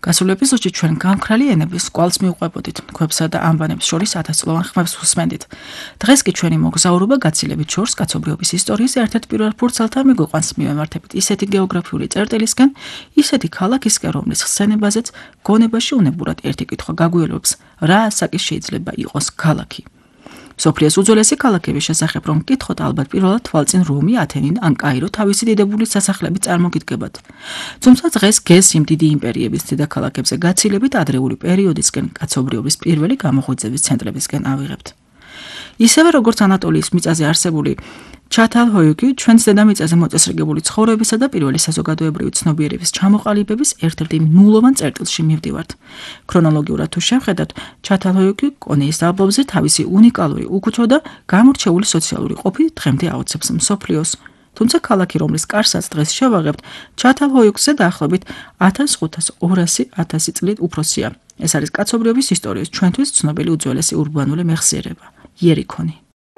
გასულ ეპიზოდში ჩვენ გამქრალი ენების კვალს მივყვებოდით, ქვებსა და ამბანებს შორის ათასწლოვან ხმებს ვუსმენდით. დღეს კი ჩვენი მოგზაურობა გაცილებით შორს კაცობრიობის ისტორიის ერთ-ერთ პირველ ფურცელთან მიგვიყვანს მივემართებით ისეთი გეოგრაფიული წერტილისკენ, ისეთი ქალაქისკენ, რომლის ხსენებაზეც გონებაში უნებურად ერთი კითხვა გაგვიელვებს: რა ასაკის შეიძლება იყოს ქალაქი? მსოფლიოს უძველესი ქალაქების შესახებ რომ გკითხოთ, ალბათ პირველად თვალწინ რომი, ათენი ან კაირო თავისი დიდებულის სასახლებით წარმოგიდგებათ. თუმცა დღეს გეს იმ დიდი იმპერიების დედაქალაქებზე გაცილებით ადრეული პერიოდისკენ კაცობრიობის პირველი გამოღვიძების ცენტრებისკენ ავიღებთ. ისევე როგორც ანატოლიის მიწაზე არსებული ჩათალჰოიუკი ჩვენს დედამიწაზე მოწესრიგებული ცხოვრებისა და პირველი საზოგადოებრივი ცნობიერების ჩამოყალიბების ერთ-ერთი ნულოვან წერტილში მივდივართ. ქრონოლოგიურად თუ შევხედავთ, ჩათალჰოიუკი კონეის დაბლობზე თავისი უნიკალური უკუთო და გამორჩეული სოციალური ყოფით დღემდე აოცებს მსოფლიოს. თუმცა ქალაქი, რომლის კარსაც დღეს შევაღებთ, ჩათალჰოიუკზე დაახლოებით 1500-2000 წლით უფროსია. ეს არის კაცობრიობის ისტორიის ჩვენთვის ცნობილი უძველესი ურბანული მეხსიერება იერიქონი.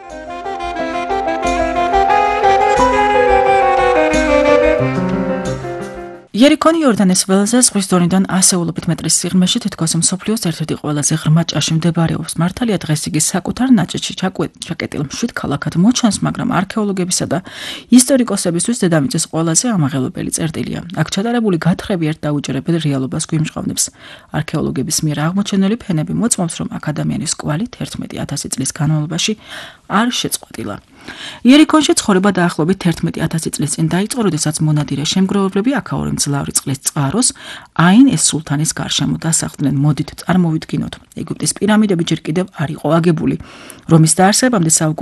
იერიქონი იორდანეს ველზე ზღვის დონიდან ასეულობით მეტრის სიღრმეში თითქოს მსოფლიოს ერთ-ერთი ყველაზე ღრმა ჭაში მდებარეობს. მართალია დღეს იგი საკუთარ ნაჭეთში ჩაკეტილ მშვიდ ქალაქად მოჩანს, მაგრამ არქეოლოგებისა და ისტორიკოსებისთვის დედამიწის ყველაზე ამაღელვებელი წერტილია. აქ ჩატარებული გათხრები ერთ დაუჯერებელ რეალობას გვიმჟღავნებს. არქეოლოგების მიერ აღმოჩენილი ფენები მოწმობს, რომ აქ ადამიანის კვალი 11,000 წლის განმავლობაში არ შეწყვეტილა. იერიქონში ცხოვრება დაახლოებით 11,000 წლის წინ დაიწყო, როდესაც მონადირე შემგროვებლები აქაური მძლავრი წყლის წყაროს აინ ეს-სულთანის გარშემო დასახლდნენ. მოდით წარმოვიდგინოთ, ეგვიპტის პირამიდები ჯერ კიდევ არ იყო აგებული. რომის დაარსებამდე